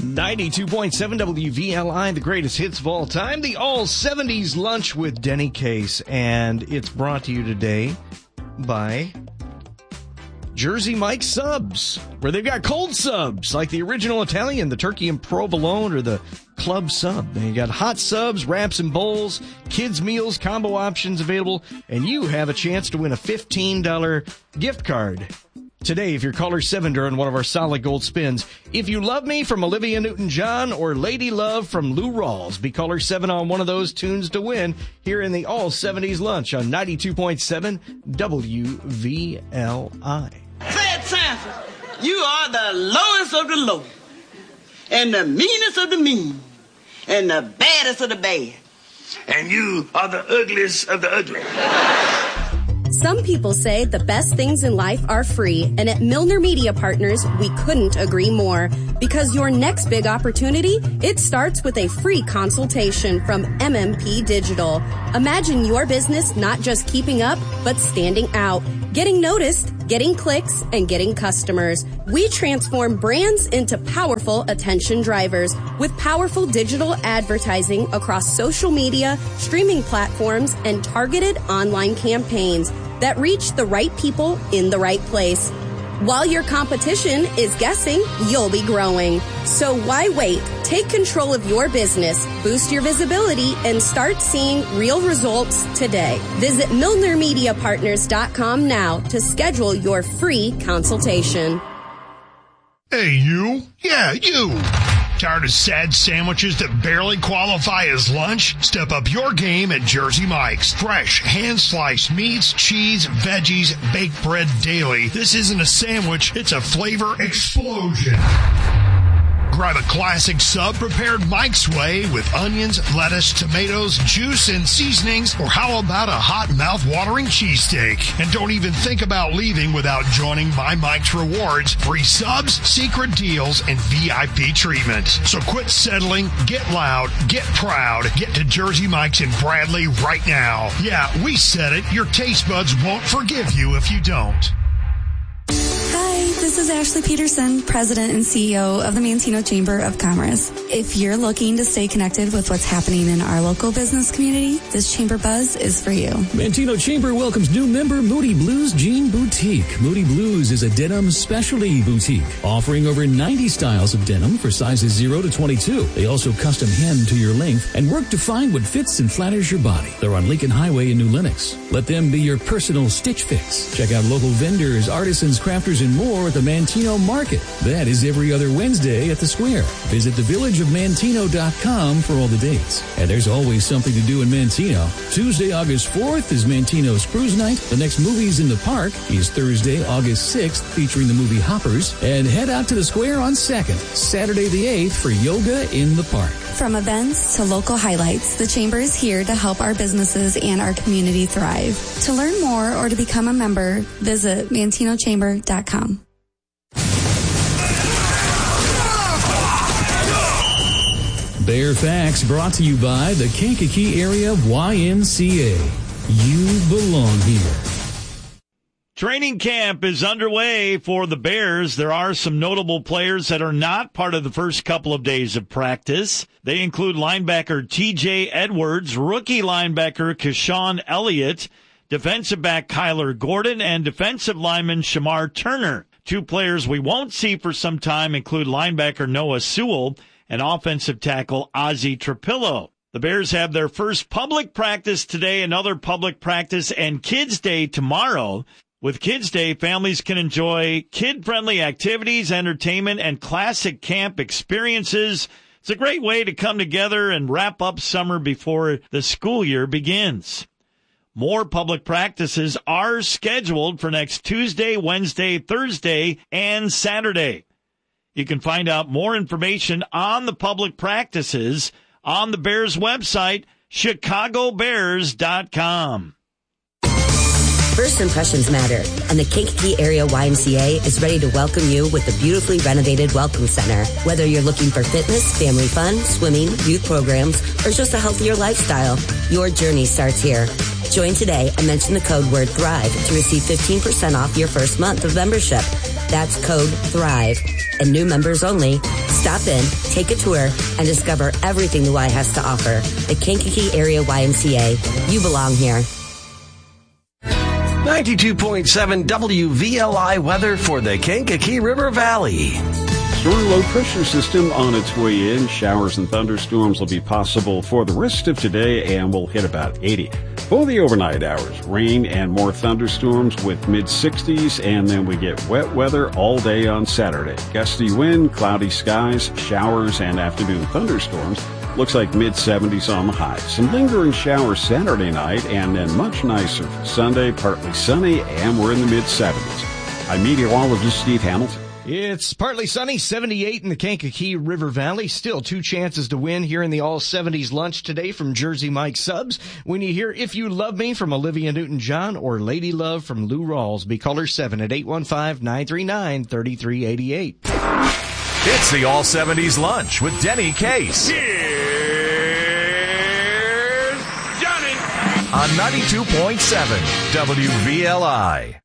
92.7 WVLI, the greatest hits of all time, the All 70s Lunch with Denny Case. And it's brought to you today by Jersey Mike's Subs, where they've got cold subs like the original Italian, the turkey and provolone, or the club sub. Then you got hot subs, wraps and bowls, kids meals, combo options available, and you have a chance to win a $15 gift card today if you're caller 7 during one of our solid gold spins. If You Love Me from Olivia Newton-John or Lady Love from Lou Rawls, be caller 7 on one of those tunes to win here in the All 70s Lunch on 92.7 WVLI. Fred Sanford, you are the lowest of the low, and the meanest of the mean, and the baddest of the bad. And you are the ugliest of the ugly. Some people say the best things in life are free, and at Milner Media Partners, we couldn't agree more. Because your next big opportunity, it starts with a free consultation from MMP Digital. Imagine your business not just keeping up, but standing out, getting noticed, getting clicks, and getting customers. We transform brands into powerful attention drivers with powerful digital advertising across social media, streaming platforms, and targeted online campaigns that reach the right people in the right place. While your competition is guessing, you'll be growing. So why wait? Take control of your business, boost your visibility, and start seeing real results today. Visit MilnerMediaPartners.com now to schedule your free consultation. Hey, you. Yeah, you. Tired of sad sandwiches that barely qualify as lunch? Step up your game at Jersey Mike's. Fresh, hand-sliced meats, cheese, veggies, baked bread daily. This isn't a sandwich, it's a flavor explosion. Grab a classic sub prepared Mike's way with onions, lettuce, tomatoes, juice, and seasonings, or how about a hot mouth-watering cheesesteak? And don't even think about leaving without joining My Mike's Rewards, free subs, secret deals, and VIP treatment. So quit settling, get loud, get proud, get to Jersey Mike's in Bradley right now. Yeah, we said it, your taste buds won't forgive you if you don't. Hi, this is Ashley Peterson, President and CEO of the Manteno Chamber of Commerce. If you're looking to stay connected with what's happening in our local business community, this Chamber Buzz is for you. Manteno Chamber welcomes new member Moody Blues Jean Boutique. Moody Blues is a denim specialty boutique, offering over 90 styles of denim for sizes 0 to 22. They also custom hem to your length and work to find what fits and flatters your body. They're on Lincoln Highway in New Lenox. Let them be your personal stitch fix. Check out local vendors, artisans, crafters, and more at the Manteno Market. That is every other Wednesday at the Square. Visit thevillageofmanteno.com for all the dates. And there's always something to do in Manteno. Tuesday, August 4th is Manteno's Cruise Night. The next Movies in the Park is Thursday, August 6th, featuring the movie Hoppers. And head out to the Square on 2nd, Saturday the 8th for Yoga in the Park. From events to local highlights, the Chamber is here to help our businesses and our community thrive. To learn more or to become a member, visit MantenoChamber.com. Bear Facts brought to you by the Kankakee Area YMCA. You belong here. Training camp is underway for the Bears. There are some notable players that are not part of the first couple of days of practice. They include linebacker T.J. Edwards, rookie linebacker Keshawn Elliott, defensive back Kyler Gordon, and defensive lineman Shamar Turner. Two players we won't see for some time include linebacker Noah Sewell and offensive tackle Ozzie Trapillo. The Bears have their first public practice today, another public practice, and Kids Day tomorrow. With Kids Day, families can enjoy kid-friendly activities, entertainment, and classic camp experiences. It's a great way to come together and wrap up summer before the school year begins. More public practices are scheduled for next Tuesday, Wednesday, Thursday, and Saturday. You can find out more information on the public practices on the Bears website, chicagobears.com. First impressions matter, and the Kankakee Area YMCA is ready to welcome you with a beautifully renovated welcome center. Whether you're looking for fitness, family fun, swimming, youth programs, or just a healthier lifestyle, your journey starts here. Join today and mention the code word THRIVE to receive 15% off your first month of membership. That's code THRIVE. And new members only. Stop in, take a tour, and discover everything the Y has to offer. The Kankakee Area YMCA. You belong here. 92.7 WVLI weather for the Kankakee River Valley. Strong low pressure system on its way in. Showers and thunderstorms will be possible for the rest of today and will hit about 80. For the overnight hours, rain and more thunderstorms with mid-60s, and then we get wet weather all day on Saturday. Gusty wind, cloudy skies, showers, and afternoon thunderstorms. Looks like mid-70s on the high. Some lingering showers Saturday night, and then much nicer for Sunday, partly sunny, and we're in the mid-70s. I'm meteorologist Steve Hamilton. It's partly sunny, 78 in the Kankakee River Valley. Still 2 chances to win here in the All-70s lunch today from Jersey Mike Subs. When you hear If You Love Me from Olivia Newton-John or Lady Love from Lou Rawls, be caller 7 at 815-939-3388. It's the All-70s lunch with Denny Case. Here's Johnny. On 92.7 WVLI.